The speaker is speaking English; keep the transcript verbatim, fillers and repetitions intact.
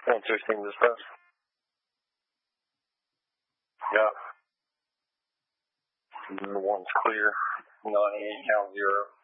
Interesting stuff. Yeah. The one's clear. Nine eight count zero.